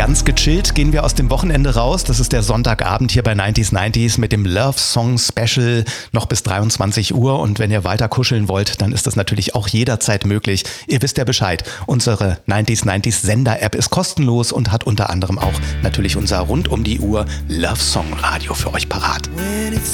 Ganz gechillt gehen wir aus dem Wochenende raus. Das ist der Sonntagabend hier bei 90s 90s mit dem Love Song Special noch bis 23 Uhr. Und wenn ihr weiter kuscheln wollt, dann ist das natürlich auch jederzeit möglich. Ihr wisst ja Bescheid. Unsere 90s 90s Sender-App ist kostenlos und hat unter anderem auch natürlich unser rund um die Uhr Love Song Radio für euch parat. When it's